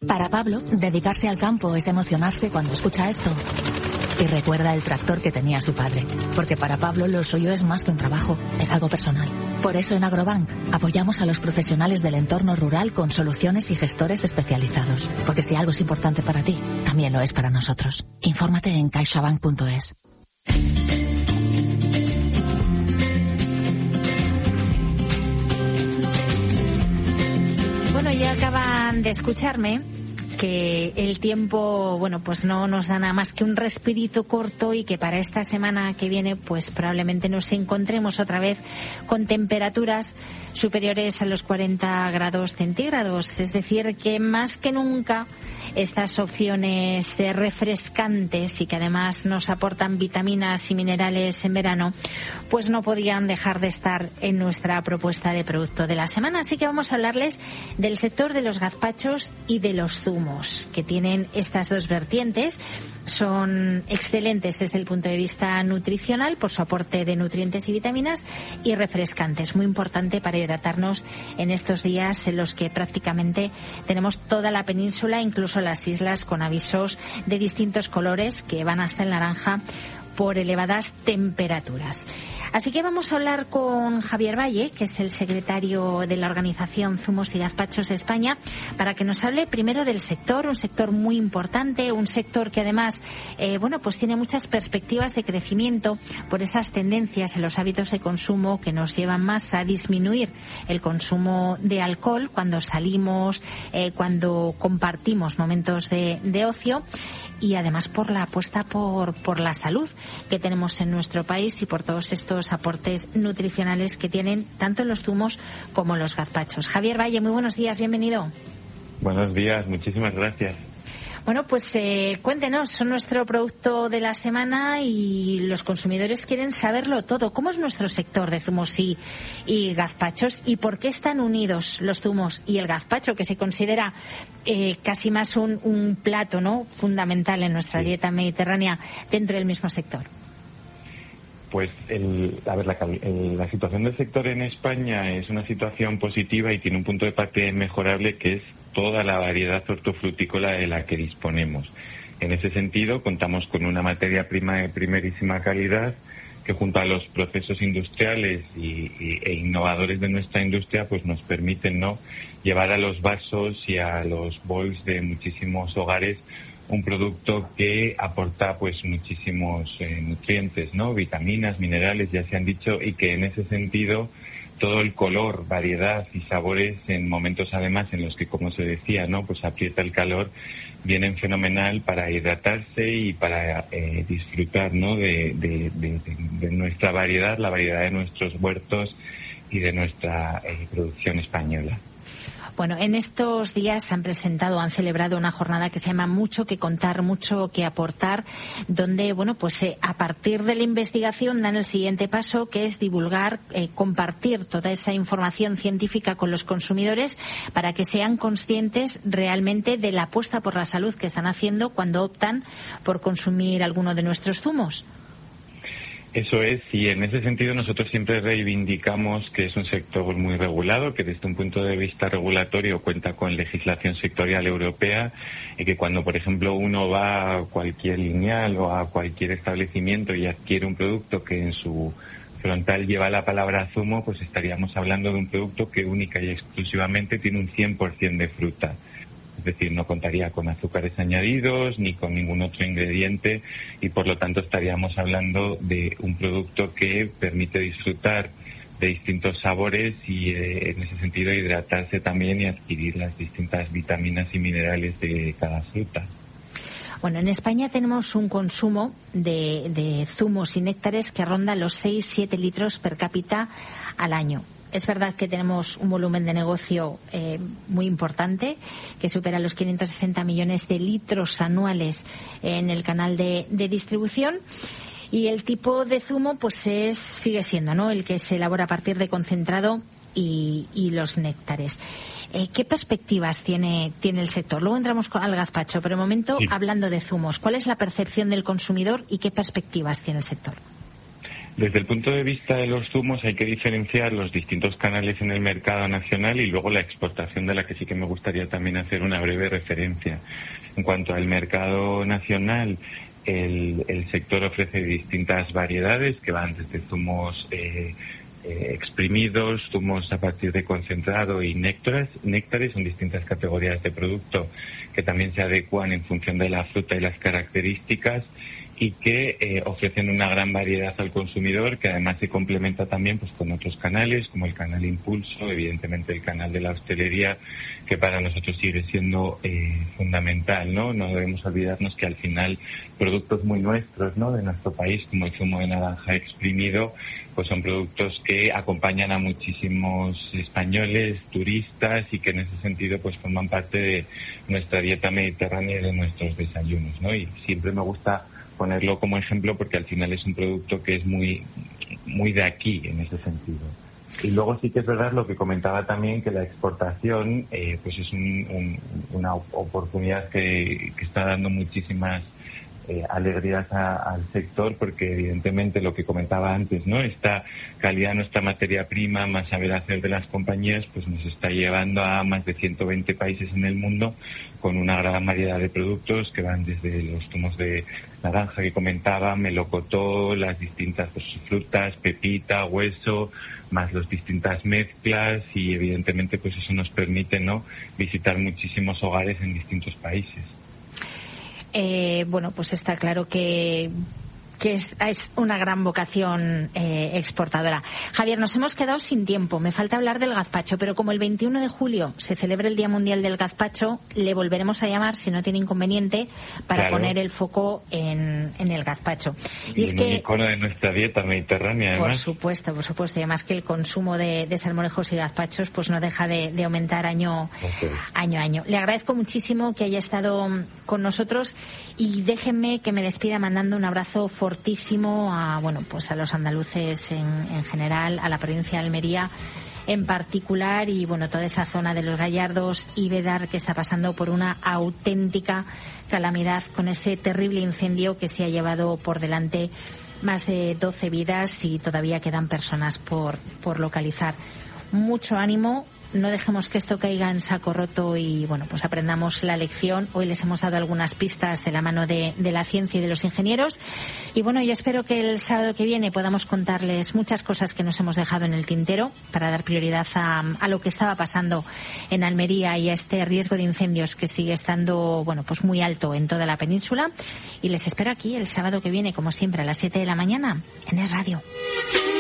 Para Pablo, dedicarse al campo es emocionarse cuando escucha esto. Y recuerda el tractor que tenía su padre. Porque para Pablo lo suyo es más que un trabajo, es algo personal. Por eso en Agrobank apoyamos a los profesionales del entorno rural con soluciones y gestores especializados. Porque si algo es importante para ti, también lo es para nosotros. Infórmate en caixabank.es. Bueno, ya acaban de escucharme que el tiempo, bueno, pues no nos da nada más que un respirito corto y que para esta semana que viene, pues probablemente nos encontremos otra vez con temperaturas superiores a los 40 grados centígrados. Es decir, que más que nunca estas opciones refrescantes y que además nos aportan vitaminas y minerales en verano, pues no podían dejar de estar en nuestra propuesta de producto de la semana. Así que vamos a hablarles del sector de los gazpachos y de los zumos, que tienen estas dos vertientes. Son excelentes desde el punto de vista nutricional por su aporte de nutrientes y vitaminas, y refrescantes, muy importante para hidratarnos en estos días en los que prácticamente tenemos toda la península, incluso las islas, con avisos de distintos colores que van hasta el naranja por elevadas temperaturas. Así que vamos a hablar con Javier Valle, que es el secretario de la organización Zumos y Gazpachos España, para que nos hable primero del sector, un sector muy importante, un sector que además, pues tiene muchas perspectivas de crecimiento por esas tendencias en los hábitos de consumo que nos llevan más a disminuir el consumo de alcohol cuando salimos, cuando compartimos momentos de ocio, y además por la apuesta por la salud que tenemos en nuestro país y por todos estos aportes nutricionales que tienen tanto los zumos como los gazpachos. Javier Valle, muy buenos días, bienvenido. Buenos días, muchísimas gracias. Bueno, pues cuéntenos, son nuestro producto de la semana y los consumidores quieren saberlo todo. ¿Cómo es nuestro sector de zumos y gazpachos y por qué están unidos los zumos y el gazpacho, que se considera casi más un plato, ¿no?, fundamental en nuestra dieta mediterránea dentro del mismo sector? Pues la situación del sector en España es una situación positiva y tiene un punto de partida inmejorable, que es toda la variedad hortofrutícola de la que disponemos. En ese sentido, contamos con una materia prima de primerísima calidad que, junto a los procesos industriales e innovadores de nuestra industria, pues nos permiten, ¿no?, llevar a los vasos y a los bols de muchísimos hogares un producto que aporta pues muchísimos nutrientes, ¿no?, vitaminas, minerales, ya se han dicho, y que en ese sentido todo el color, variedad y sabores, en momentos además en los que, como se decía, ¿no?, pues aprieta el calor, vienen fenomenal para hidratarse y para disfrutar, ¿no?, de nuestra variedad, la variedad de nuestros huertos y de nuestra producción española. Bueno, en estos días han celebrado una jornada que se llama Mucho que contar, mucho que aportar, donde, a partir de la investigación dan el siguiente paso, que es divulgar, compartir toda esa información científica con los consumidores para que sean conscientes realmente de la apuesta por la salud que están haciendo cuando optan por consumir alguno de nuestros zumos. Eso es, y en ese sentido nosotros siempre reivindicamos que es un sector muy regulado, que desde un punto de vista regulatorio cuenta con legislación sectorial europea, y que cuando, por ejemplo, uno va a cualquier lineal o a cualquier establecimiento y adquiere un producto que en su frontal lleva la palabra zumo, pues estaríamos hablando de un producto que única y exclusivamente tiene un 100% de fruta. Es decir, no contaría con azúcares añadidos ni con ningún otro ingrediente, y por lo tanto estaríamos hablando de un producto que permite disfrutar de distintos sabores y en ese sentido hidratarse también y adquirir las distintas vitaminas y minerales de cada fruta. Bueno, en España tenemos un consumo de zumos y néctares que ronda los 6-7 litros per cápita al año. Es verdad que tenemos un volumen de negocio muy importante, que supera los 560 millones de litros anuales en el canal de distribución. Y el tipo de zumo pues sigue siendo, ¿no?, el que se elabora a partir de concentrado y los néctares. ¿Qué perspectivas tiene el sector? Luego entramos al gazpacho, pero de momento, hablando de zumos, ¿cuál es la percepción del consumidor y qué perspectivas tiene el sector? Desde el punto de vista de los zumos hay que diferenciar los distintos canales en el mercado nacional y luego la exportación, de la que sí que me gustaría también hacer una breve referencia. En cuanto al mercado nacional, el sector ofrece distintas variedades que van desde zumos exprimidos, zumos a partir de concentrado y néctares. Son distintas categorías de producto que también se adecuan en función de la fruta y las características, y que ofrecen una gran variedad al consumidor, que además se complementa también pues con otros canales, como el canal Impulso, evidentemente el canal de la hostelería, que para nosotros sigue siendo fundamental, ¿no? No debemos olvidarnos que al final productos muy nuestros, ¿no?, de nuestro país, como el zumo de naranja exprimido, pues son productos que acompañan a muchísimos españoles, turistas, y que en ese sentido pues forman parte de nuestra dieta mediterránea y de nuestros desayunos, ¿no? Y siempre me gusta ponerlo como ejemplo porque al final es un producto que es muy de aquí en ese sentido. Y luego sí que es verdad lo que comentaba también, que la exportación pues es una oportunidad que está dando muchísimas alegrías al sector, porque evidentemente lo que comentaba antes, ¿no?, esta calidad, nuestra materia prima, más saber hacer de las compañías, pues nos está llevando a más de 120 países en el mundo, con una gran variedad de productos que van desde los zumos de naranja que comentaba, melocotón, las distintas frutas, pepita, hueso, más las distintas mezclas, y evidentemente pues eso nos permite, ¿no?, visitar muchísimos hogares en distintos países. Bueno, pues está claro que es una gran vocación exportadora. Javier, nos hemos quedado sin tiempo. Me falta hablar del gazpacho, pero como el 21 de julio se celebra el Día Mundial del Gazpacho, le volveremos a llamar, si no tiene inconveniente, para poner el foco en el gazpacho. Y es un icono de nuestra dieta mediterránea, además. Por supuesto. Y además que el consumo de salmonejos y gazpachos pues no deja de aumentar año a año. Le agradezco muchísimo que haya estado con nosotros, y déjenme que me despida mandando un abrazo fortísimo a los andaluces en general, a la provincia de Almería en particular, y toda esa zona de los Gallardos y Bédar, que está pasando por una auténtica calamidad con ese terrible incendio que se ha llevado por delante más de 12 vidas y todavía quedan personas por localizar. Mucho ánimo. No dejemos que esto caiga en saco roto y, pues aprendamos la lección. Hoy les hemos dado algunas pistas de la mano de la ciencia y de los ingenieros. Y, yo espero que el sábado que viene podamos contarles muchas cosas que nos hemos dejado en el tintero para dar prioridad a lo que estaba pasando en Almería y a este riesgo de incendios que sigue estando, pues muy alto en toda la península. Y les espero aquí el sábado que viene, como siempre, a las 7 de la mañana en Es Radio.